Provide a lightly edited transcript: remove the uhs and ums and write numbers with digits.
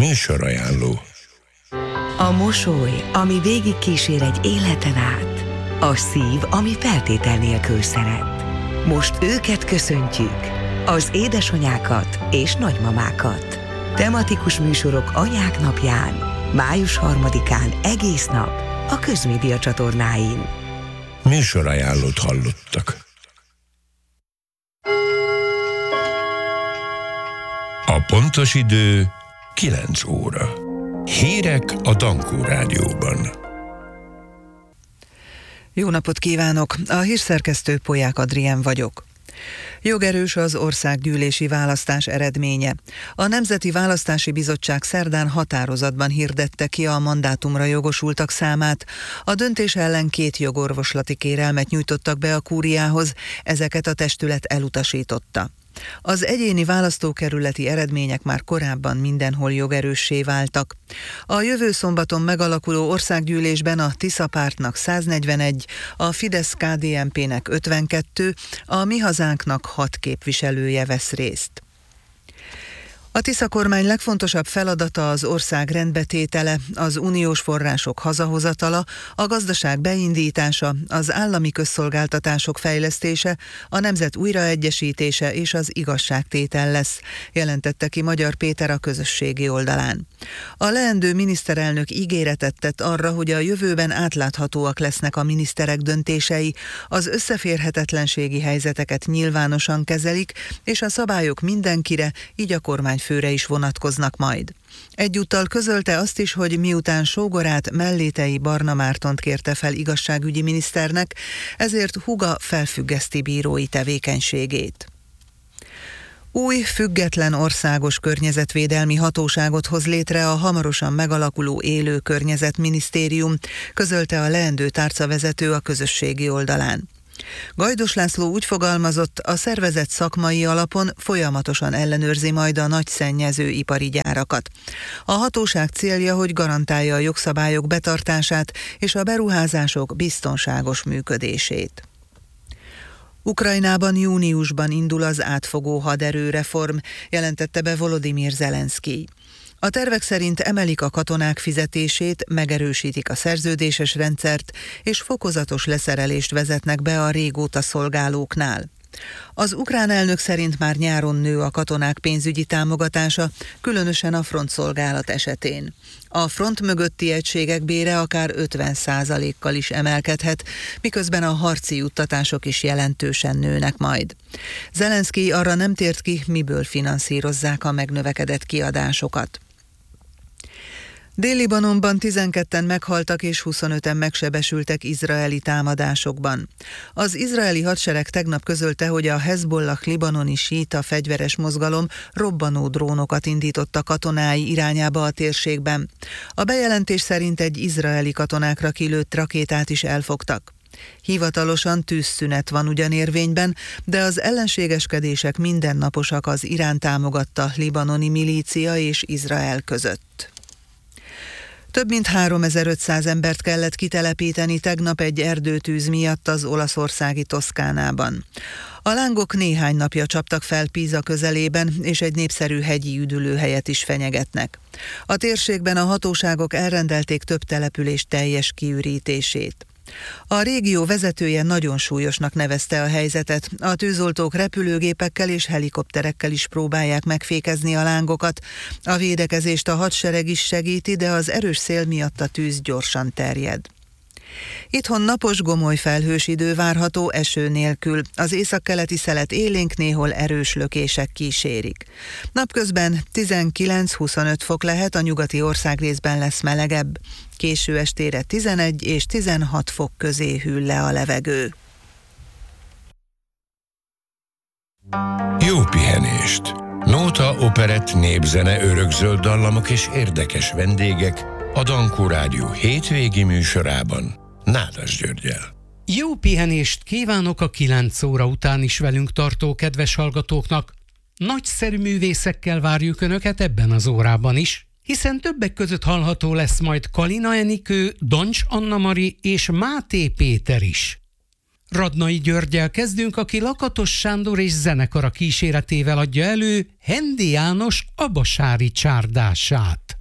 Műsorajánló. A mosoly, ami végig kísér egy életen át. A szív, ami feltétel nélkül szeret. Most őket köszöntjük, az édesanyákat és nagymamákat. Tematikus műsorok anyák napján, május 3-án egész nap a Közmédia csatornáin. Műsorajánlót hallottak. A pontos idő 9 óra. Hírek a Dankó Rádióban. Jó napot kívánok! A hírszerkesztő Polyák Adrien vagyok. Jogerős az országgyűlési választás eredménye. A Nemzeti Választási Bizottság szerdán határozatban hirdette ki a mandátumra jogosultak számát. A döntés ellen 2 jogorvoslati kérelmet nyújtottak be a kúriához, ezeket a testület elutasította. Az egyéni választókerületi eredmények már korábban mindenhol jogerőssé váltak. A jövő szombaton megalakuló országgyűlésben a Tisza pártnak 141, a Fidesz-KDNP-nek 52, a Mi Hazánknak 6 képviselője vesz részt. A Tisza kormány legfontosabb feladata az ország rendbetétele, az uniós források hazahozatala, a gazdaság beindítása, az állami közszolgáltatások fejlesztése, a nemzet újraegyesítése és az igazságtétel lesz, jelentette ki Magyar Péter a közösségi oldalán. A leendő miniszterelnök ígéretet tett arra, hogy a jövőben átláthatóak lesznek a miniszterek döntései, az összeférhetetlenségi helyzeteket nyilvánosan kezelik, és a szabályok mindenkire, így a kormányfőre is vonatkoznak majd. Egyúttal közölte azt is, hogy miután sógorát, Mellétei Barna Mártont kérte fel igazságügyi miniszternek, ezért húga felfüggeszti bírói tevékenységét. Új, független országos környezetvédelmi hatóságot hoz létre a hamarosan megalakuló Élő Környezetminisztérium, közölte a leendő tárcavezető a közösségi oldalán. Gajdos László úgy fogalmazott, a szervezet szakmai alapon folyamatosan ellenőrzi majd a nagy szennyező ipari gyárakat. A hatóság célja, hogy garantálja a jogszabályok betartását és a beruházások biztonságos működését. Ukrajnában júniusban indul az átfogó haderőreform, jelentette be Volodymyr Zelenszkij. A tervek szerint emelik a katonák fizetését, megerősítik a szerződéses rendszert, és fokozatos leszerelést vezetnek be a régóta szolgálóknál. Az ukrán elnök szerint már nyáron nő a katonák pénzügyi támogatása, különösen a frontszolgálat esetén. A front mögötti egységek bére akár 50%-kal is emelkedhet, miközben a harci juttatások is jelentősen nőnek majd. Zelenszkij arra nem tért ki, miből finanszírozzák a megnövekedett kiadásokat. Dél-Libanonban 12-en meghaltak és 25-en megsebesültek izraeli támadásokban. Az izraeli hadsereg tegnap közölte, hogy a Hezbollah libanoni síita fegyveres mozgalom robbanó drónokat indított a katonái irányába a térségben. A bejelentés szerint egy izraeli katonákra kilőtt rakétát is elfogtak. Hivatalosan tűzszünet van ugyan érvényben, de az ellenségeskedések mindennaposak az Irán támogatta libanoni milícia és Izrael között. Több mint 3500 embert kellett kitelepíteni tegnap egy erdőtűz miatt az olaszországi Toszkánában. A lángok néhány napja csaptak fel Pisa közelében, és egy népszerű hegyi üdülőhelyet is fenyegetnek. A térségben a hatóságok elrendelték több település teljes kiürítését. A régió vezetője nagyon súlyosnak nevezte a helyzetet. A tűzoltók repülőgépekkel és helikopterekkel is próbálják megfékezni a lángokat. A védekezést a hadsereg is segíti, de az erős szél miatt a tűz gyorsan terjed. Itthon napos, gomoly felhős idő várható eső nélkül. Az északkeleti szelet élénk, néhol erős lökések kísérik. Napközben 19-25 fok lehet, a nyugati országrészben lesz melegebb. Késő estére 11 és 16 fok közé hűl le a levegő. Jó pihenést! Nóta, operett, népzene, örökzöld dallamok és érdekes vendégek a Dankó Rádió hétvégi műsorában Nádas Györggyel. Jó pihenést kívánok a 9 óra után is velünk tartó kedves hallgatóknak. Nagyszerű művészekkel várjuk Önöket ebben az órában is, hiszen többek között hallható lesz majd Kalina Enikő, Dancs Anna-Mari és Máté Péter is. Radnai Györggyel kezdünk, aki Lakatos Sándor és zenekara kíséretével adja elő Hendi János abasári csárdását.